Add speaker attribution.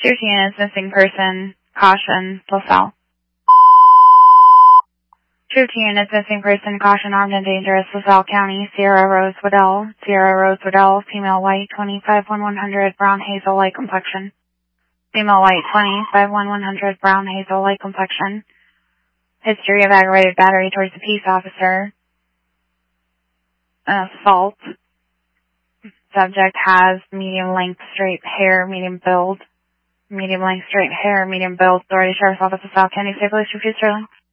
Speaker 1: 2 units, missing person, caution, LaSalle. 2 units, missing person, caution, armed and dangerous, LaSalle County, Sierra Rose Waddell, female white, 25-100, brown hazel, light complexion. Female white, 25-100, brown hazel, light complexion. History of aggravated battery towards the peace officer. Assault. Subject has medium length straight hair, medium build. Medium length straight hair, medium build. Authority Sheriff's Office of South County, State Police, Chief Sterling.